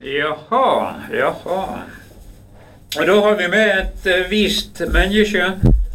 Jaha, jaha. Og da har vi med et vist menneske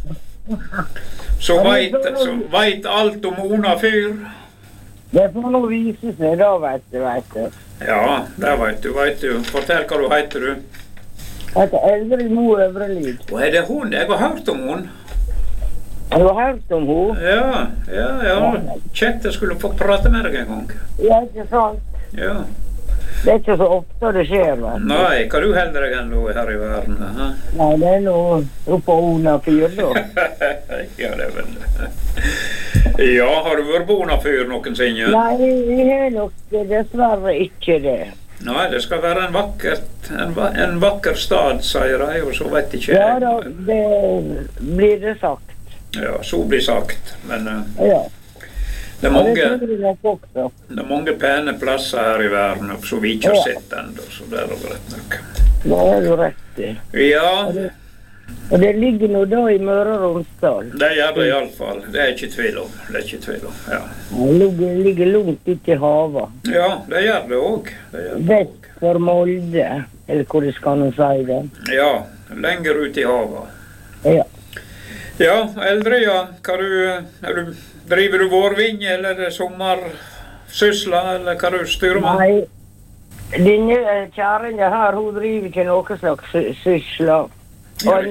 som vet alt om Ona fyr. Det får nå vise seg da, vet du. Ja, det vet du. Fortell hva du heter, du. Jeg heter Eldre-Mo Øvrelid. Og er det hun? Jeg har hørt om hun. Har du hørt om hun? Ja. Kjekt jeg skulle få prate med deg en gang. Ja, ikke sant? Ja. Det er ikke så ofte det skjer, vet du. Nei, hva du helder deg enn her i verden? Ha? Nei, det er noe på Ona fyr, da. Ja, det er vel det. Ja, har du vært på Ona fyr noensinne? Nei, vi har nok dessverre ikke det. Nei, det skal være en vakker stad, sier de, og så vet ikke jeg. Ja da, det blir det sagt. Ja, så blir sagt, men ja. Det er mange pene plasser her i verden som vi ikke har sett ennå, så det er jo rett nok. Det er du rett i. Ja. Og det ligger nå da i Møre og Romsdal. Det gjør det i alle fall. Det er ikke tvil om. Ja. Det ligger langt ute i havet. Ja, det gjør det også. Vest for Molde, eller hvor det skal nå si det. Ja, lenger ut i havet. Ja. Ja, Eldre, ja. Driver du vårvinge, eller sommersysla, eller hva du styrer med? Nei, denne kjæringa her, hun driver ikke noe slags sysla. Og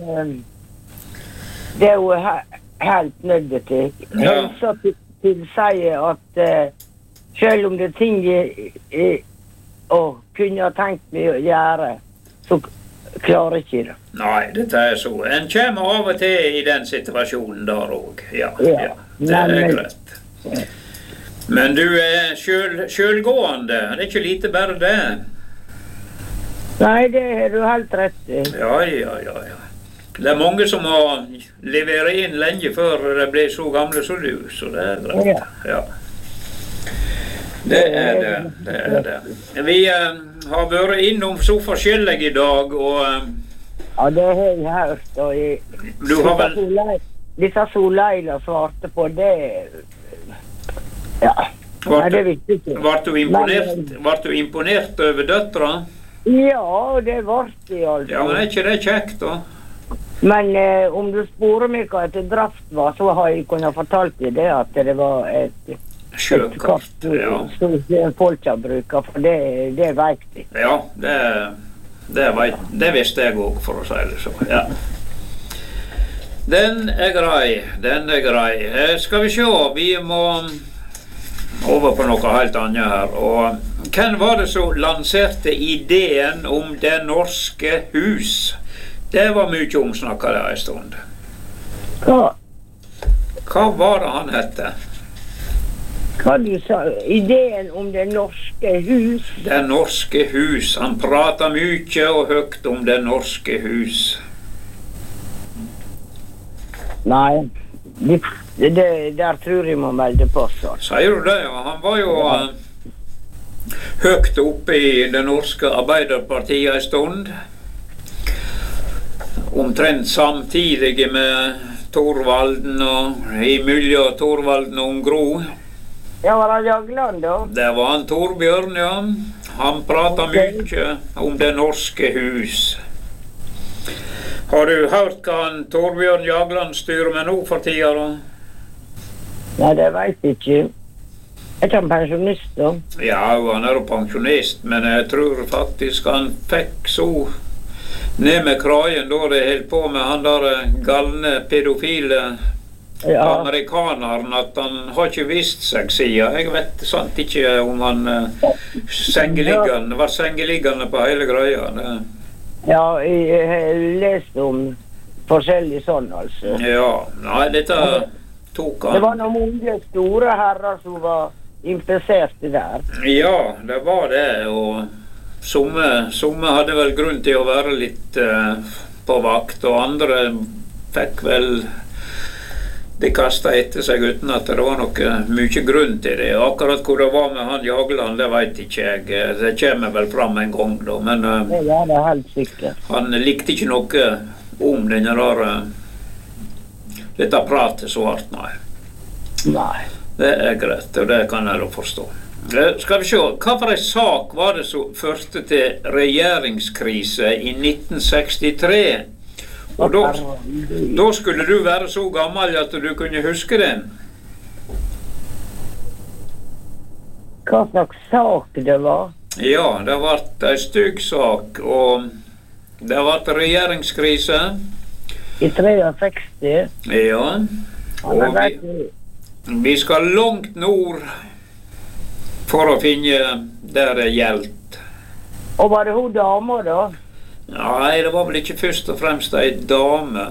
det er jo helt nødt til. Helsa tilsier at selv om det er ting jeg kunne ha tenkt meg å gjøre, så klarer ikke det. Nei, dette er så. En kommer av og til i den situasjonen der også. Ja. Det er greit. Men du er selvgående. Det er ikke lite bare det. Nei, det er du helt rett i. Ja. Det er mange som må levere inn lenge før de blir så gamle som du, så det er greit. Ja. Det er det. Vi har vært innom så forskjellig i dag, og ja, det har jeg hørt, og disse Soleila svarte på det. Ja. Nei, det visste ikke. Var du imponert over døtra? Ja, det var det altså. Ja, men er ikke det kjekt da? Men om du sporer meg hva et draft var, så har jeg kunnet fortalt deg det, at det var et sjøkart, ja. Som folk har brukt, for det vet de. Ja, det visste jeg også, for å si det så. Ja. Den er grei. Skal vi se, vi må over på noe helt annet her. Og hvem var det som lanserte ideen om Det norske hus? Det var mye omsnakket der en stund. Hva var det han hette? Hva du sa? Ideen om Det norske hus? Det norske hus. Han pratet mye og høyt om Det norske hus. Nei, der tror jeg må melde på. Sier du det, ja? Han var jo høyt oppe i det norske Arbeiderpartiet en stund. Omtrent samtidig med Thorvalden og imellom Thorvalden og Gro. Ja, var det Jagland da? Det var han Torbjørn, ja. Han pratet mye om Det norske hus. Har du hørt hva han Torbjørn Jagland styrer med nå for tida da? Nei, det vet jeg ikke. Er han pensjonist da? Ja, han er jo pensjonist, men jeg tror faktisk han fikk så ned med krajen da det helt på med han der galne pedofile amerikaneren, at han har ikke vist seg siden. Jeg vet sant ikke om han var sengeliggende på hele greia. Ja, jeg har lest om forskjellig sånn, altså. Ja, nei, dette tok han. Det var noen mange store herrer som var interesserte der. Ja, det var det, og somme hadde vel grunn til å være litt på vakt, og andre fikk vel de kastet etter seg uten at det var noe mye grunn til det. Akkurat hvor det var med han Jagland, det vet ikke jeg. Det kommer vel fram en gang da, men det er helt sikkert. Han likte ikke noe om denne der dette pratet så hardt, nei. Nei. Det er greit, og det kan jeg da forstå. Skal vi se, hva for en sak var det som førte til regjeringskrise i 1963? Og da skulle du være så gammel at du kunne huske det. Hva slags sak det var? Ja, det var en stygg sak, og det var regjeringskrise. I 63? Ja, og vi skal langt nord for å finne der det gjeldt. Og var det hun dame da? Nei, det var vel ikke først og fremst en dame.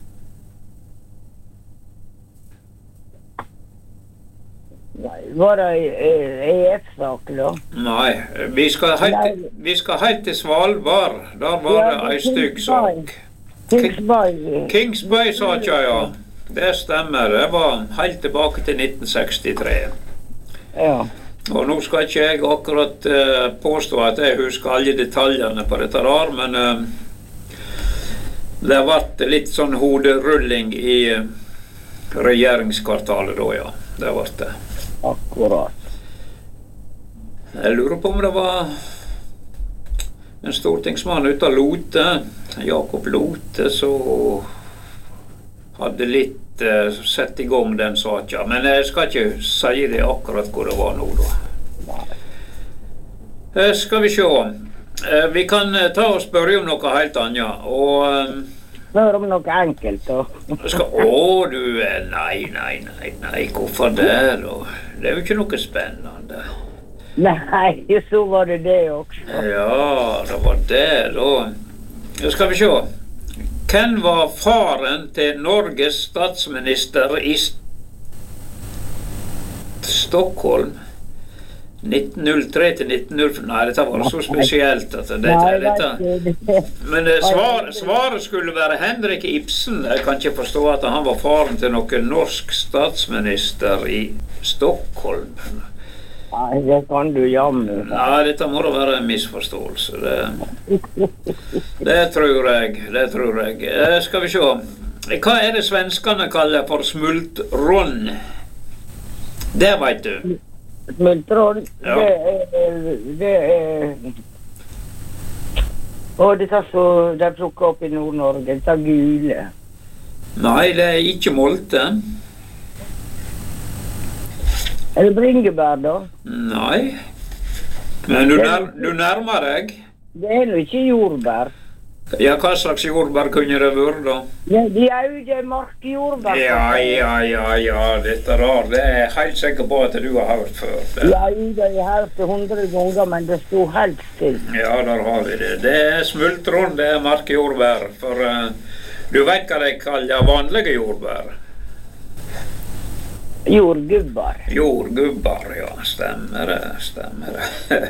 Nei, var det EF-sak da? Nei, vi skal helt til Svalbard. Der var det en stygg sak. Kings Bay-saka, ja. Det stemmer. Det var helt tilbake til 1963. Ja. Og nå skal ikke jeg akkurat påstå at jeg husker alle detaljene på dette der, men det ble litt sånn hoderulling i regjeringskvartalet da, ja. Det ble det. Akkurat. Jeg lurer på om det var en stortingsmann ut av Lote, Jakob Lote, så hadde litt sett i gang den saken. Men jeg skal ikke si det akkurat hvor det var nå da. Skal vi se. Vi kan ta og spørre om noe helt annet. Og spør om noe enkelt da. Nei, hvorfor det da? Det er jo ikke noe spennende. Nei, så var det også. Ja, det var det da. Skal vi se. Hvem var faren til Norges statsminister i Stockholm? 1903 til 1904. Nei, dette var så spesielt at men svaret skulle være Henrik Ibsen. Jeg kan ikke forstå at han var faren til noen norsk statsminister i Stockholm. Nei, det kan du jammen. Nei, dette må da være en misforståelse. Det tror jeg. Skal vi se. Hva er det svenskene kaller for smultron? Det vet du. Smultron? Ja. Det er... Og det tar så... Det plukker opp i Nord-Norge. Det tar gule. Nei, det er ikke molte. Er det bringebær da? Nei. Men du nærmer deg. Det er jo ikke jordbær. Ja, hva slags jordbær kunne det vært da? Ja, de er jo det markjordbær. Ja, dette der, det er jeg helt sikker på at du har hørt før. Ja, det har hørt det 100 ganger, men det stod helt still. Ja, der har vi det. Det er smultron, det er markjordbær. For du vet hva de kaller vanlige jordbær? Jordgubbar, ja. Stemmer det.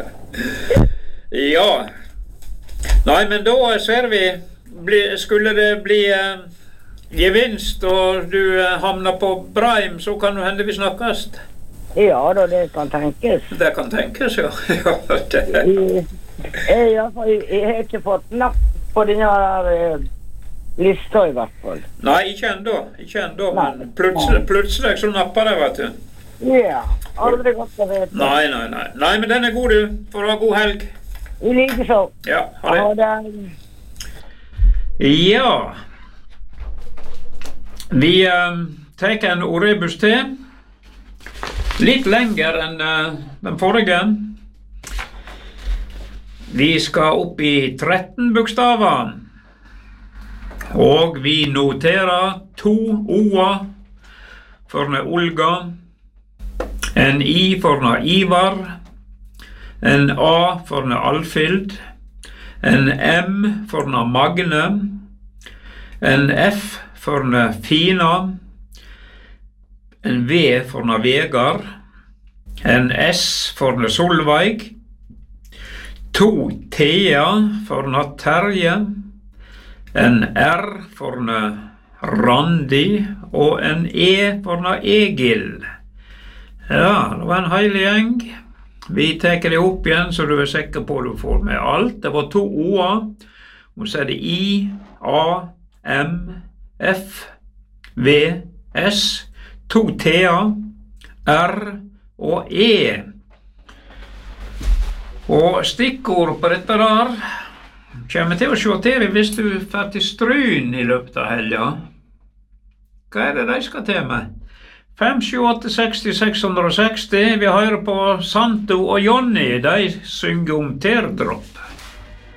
Ja. Nei, men da ser vi, skulle det bli gevinst, og du hamner på Breim, så kan du hende vi snakkes. Ja, da, det kan tenkes. Det kan tenkes, ja. Jeg har ikke fått napp på denne her... lista i hvert fall. Nei, ikke enda, men plutselig så napper det, vet du. Ja, aldri godt å vite. Nei, men den er god du, for å ha god helg. I like så. Ja, ha det. Ja. Vi tar en orebus til. Litt lenger enn den forrige. Vi skal opp i 13 bokstaver. Og vi noterer 2 O-er for Olga, en I for Ivar, en A for Alfhild, en M for Magne, en F for Fina, en V for Vegard, en S for Solveig, 2 T-er for Terje, en R for Randi og en E for Egil. Ja, det var en heilig gjeng. Vi tar det opp igjen, så du er sikker på at du får med alt. Det var 2 O-er, og så er det I, A, M, F, V, 2 T-er, R og E. Og stikkord på dette der kommer til å se til hvis du får til Stryn i løpet av helga. Hva det de skal til med? 5, 7, 8, 60, 660. Vi hører på Santo og Jonny. De synger om teardrop.